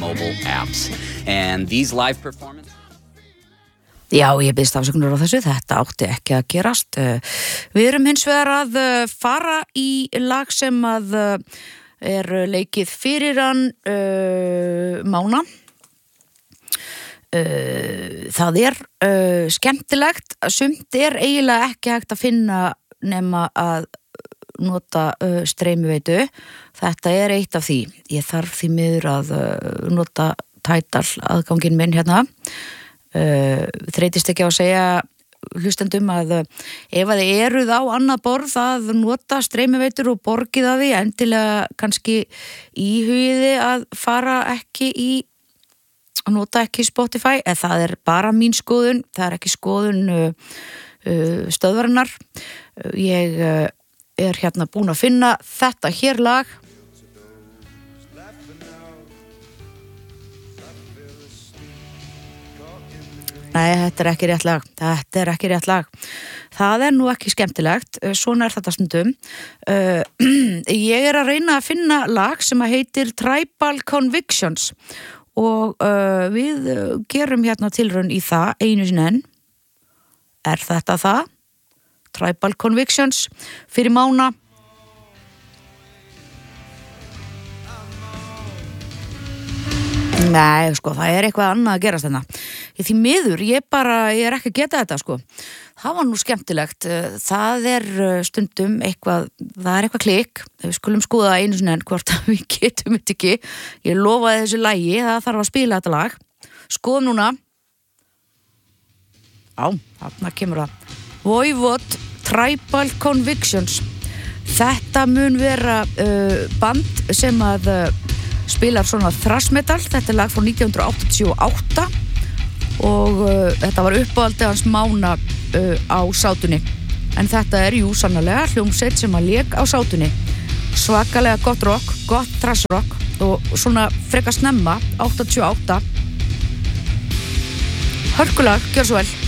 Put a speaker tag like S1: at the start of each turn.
S1: mobile apps. And these live performances...
S2: Já, ég biðst afsökunar á þessu, þetta átti ekki að gerast. Við erum hins vegar að fara í lag sem að er leikið fyrir hann Mána. Það er skemmtilegt, sumt er eiginlega ekki hægt að finna nema að nota streymiveitu. Þetta er eitt af því. Ég þarf því miður að nota Tidal aðganginn minn hérna. Þreytist ekki á að segja hlustendum að ef að þið eruð á annað borð að nota streymiveitur og borgið að því endilega kannski íhugiði að fara ekki í að nota ekki Spotify, eða það er bara mín skoðun, það er ekki skoðun stöðvarinnar. Ég er hérna búin að finna þetta hér lag. Nei, þetta er ekki rétt lag. Þetta er ekki rétt lag. Það er nú ekki skemmtilegt. Svona er þetta stundum. Ég er að reyna að finna lag sem að heitir Tribal Convictions og við gerum hérna tilraun í það einu sinni enn. Er þetta það? Tribal Convictions fyrir Mána. Nei, sko, það er eitthvað annað að gerast þarna. Því miður, ég er ekki að geta þetta, sko. Það var nú skemmtilegt. Það er stundum eitthvað, það er eitthvað klikk. Við skulum skoða einu sinni enn hvort að við getum þetta ekki. Ég lofaði þessu lagi, það þarf að spila þetta lag. Skoðum núna. Já, þarna kemur það. Voivod Tribal Convictions. Þetta mun vera band sem að spilar svona thrash metal. Þetta er lag frá 1988 og þetta var uppáhaldið hans Mána á sátunni. En þetta er jú sannarlega hljómsveit sem að lék á sátunni. Svakalega gott rock, gott thrash rock og svona frekar snemma, 88. Hörkulag, gjör svo vel.